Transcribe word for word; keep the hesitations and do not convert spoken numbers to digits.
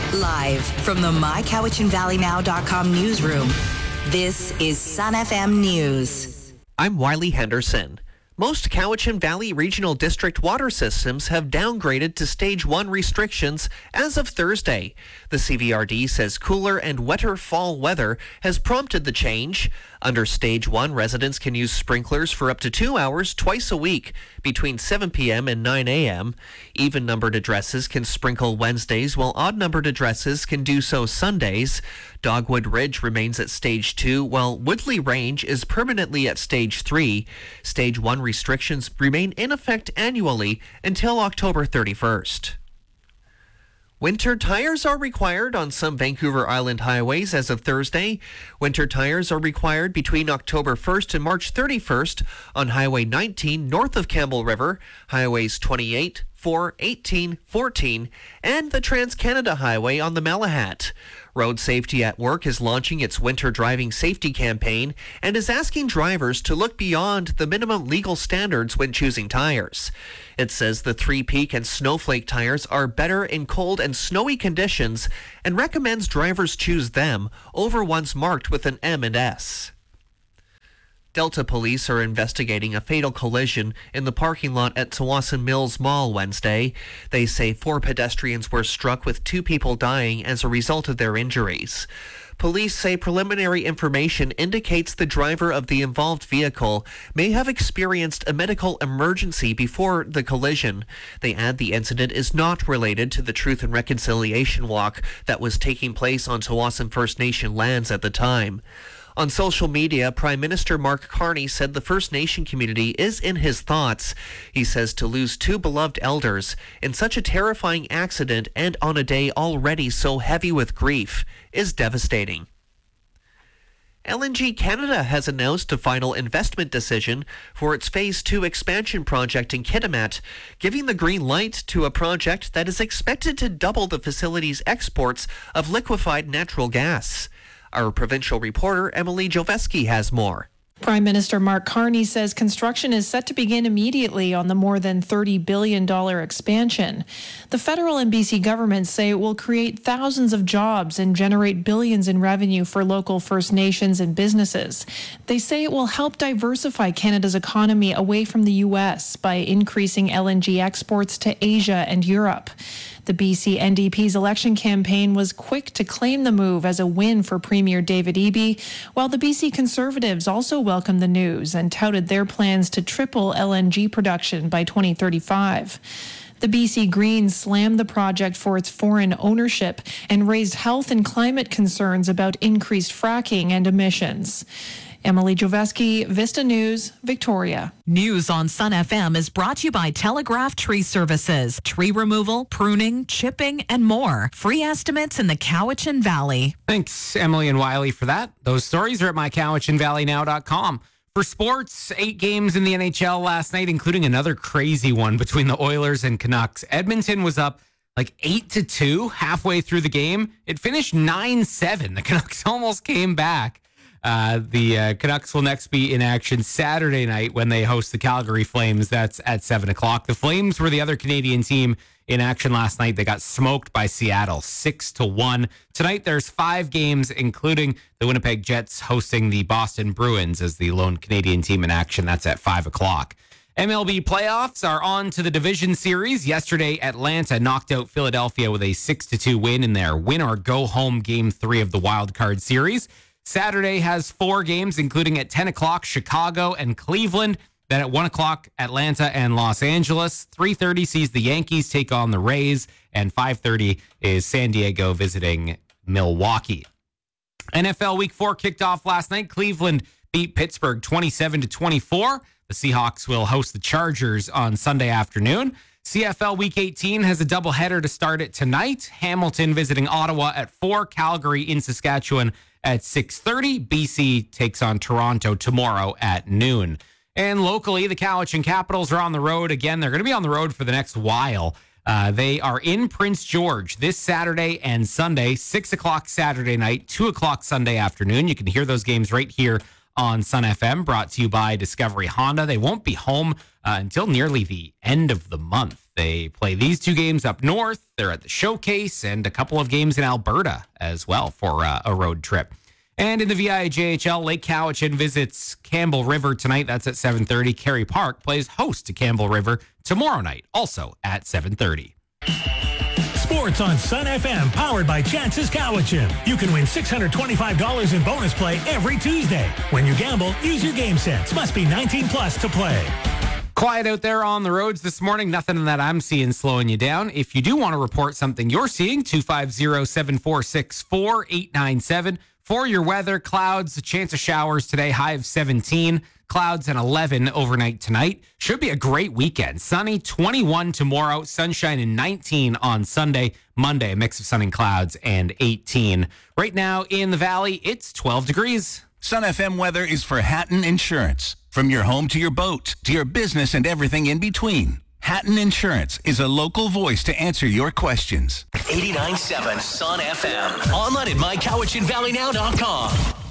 Live from the my cowichan valley now dot com newsroom, this is Sun F M News. I'm Wiley Henderson. Most Cowichan Valley Regional District water systems have downgraded to Stage one restrictions as of Thursday. The C V R D says cooler and wetter fall weather has prompted the change. Under Stage one, residents can use sprinklers for up to two hours twice a week between seven p.m. and nine a.m. Even-numbered addresses can sprinkle Wednesdays, while odd-numbered addresses can do so Sundays. Dogwood Ridge remains at Stage two, while Woodley Range is permanently at Stage three. Stage one restrictions remain in effect annually until October thirty-first. Winter tires are required on some Vancouver Island highways as of Thursday. Winter tires are required between October first and March thirty-first on Highway nineteen north of Campbell River, Highways twenty-eight, four, eighteen, fourteen, and the Trans-Canada Highway on the Malahat. Road Safety at Work is launching its winter driving safety campaign and is asking drivers to look beyond the minimum legal standards when choosing tires. It says the Three Peak and Snowflake tires are better in cold and snowy conditions and recommends drivers choose them over ones marked with an M and S. Delta police are investigating a fatal collision in the parking lot at Tsawwassen Mills Mall Wednesday. They say four pedestrians were struck with two people dying as a result of their injuries. Police say preliminary information indicates the driver of the involved vehicle may have experienced a medical emergency before the collision. They add the incident is not related to the Truth and Reconciliation Walk that was taking place on Tsawwassen First Nation lands at the time. On social media, Prime Minister Mark Carney said the First Nation community is in his thoughts. He says to lose two beloved elders in such a terrifying accident and on a day already so heavy with grief is devastating. L N G Canada has announced a final investment decision for its Phase two expansion project in Kitimat, giving the green light to a project that is expected to double the facility's exports of liquefied natural gas. Our provincial reporter, Emily Joveski, has more. Prime Minister Mark Carney says construction is set to begin immediately on the more than thirty billion dollars expansion. The federal and B C governments say it will create thousands of jobs and generate billions in revenue for local First Nations and businesses. They say it will help diversify Canada's economy away from the U S by increasing L N G exports to Asia and Europe. The B C N D P's election campaign was quick to claim the move as a win for Premier David Eby, while the B C Conservatives also welcomed the news and touted their plans to triple L N G production by twenty thirty-five. The B C Greens slammed the project for its foreign ownership and raised health and climate concerns about increased fracking and emissions. Emily Joveski, Vista News, Victoria. News on Sun F M is brought to you by Telegraph Tree Services. Tree removal, pruning, chipping, and more. Free estimates in the Cowichan Valley. Thanks, Emily and Wiley, for that. Those stories are at my cowichan valley now dot com. For sports, eight games in the N H L last night, including another crazy one between the Oilers and Canucks. Edmonton was up like eight to two halfway through the game. It finished nine seven. The Canucks almost came back. Uh, the uh, Canucks will next be in action Saturday night when they host the Calgary Flames. That's at seven o'clock. The Flames were the other Canadian team in action last night. They got smoked by Seattle six to one. Tonight, there's five games, including the Winnipeg Jets hosting the Boston Bruins as the lone Canadian team in action. That's at five o'clock. M L B playoffs are on to the division series. Yesterday, Atlanta knocked out Philadelphia with a six to two win in their win-or-go-home game three of the wild card series. Saturday has four games, including at ten o'clock, Chicago and Cleveland. Then at one o'clock, Atlanta and Los Angeles. three thirty sees the Yankees take on the Rays. And five thirty is San Diego visiting Milwaukee. N F L Week four kicked off last night. Cleveland beat Pittsburgh twenty-seven to twenty-four. The Seahawks will host the Chargers on Sunday afternoon. C F L Week eighteen has a doubleheader to start it tonight. Hamilton visiting Ottawa at four. Calgary in Saskatchewan at six thirty. B C takes on Toronto tomorrow at noon. And locally, the Cowichan Capitals are on the road again. They're going to be on the road for the next while. Uh, they are in Prince George this Saturday and Sunday, six o'clock Saturday night, two o'clock Sunday afternoon. You can hear those games right here on Sun F M, brought to you by Discovery Honda. They won't be home uh, until nearly the end of the month. They play these two games up north. They're at the Showcase and a couple of games in Alberta as well for uh, a road trip. And in the V I J H L, Lake Cowichan visits Campbell River tonight. That's at seven thirty. Kerry Park plays host to Campbell River tomorrow night, also at seven thirty. Sports on Sun F M, powered by Chances Cowichan. You can win six hundred twenty-five dollars in bonus play every Tuesday. When you gamble, use your game sense. Must be nineteen plus to play. Quiet out there on the roads this morning. Nothing that I'm seeing slowing you down. If you do want to report something you're seeing, two five zero, seven four six, four eight nine seven. For your weather, clouds, a chance of showers today, high of seventeen. Clouds and eleven overnight tonight. Should be a great weekend. Sunny, twenty-one tomorrow. Sunshine and nineteen on Sunday. Monday, a mix of sun and clouds and eighteen. Right now in the valley, it's twelve degrees. Sun F M weather is for Hatton Insurance. From your home to your boat, to your business and everything in between. Hatton Insurance is a local voice to answer your questions. eighty-nine point seven Sun F M. Online at my cowichan valley now dot com.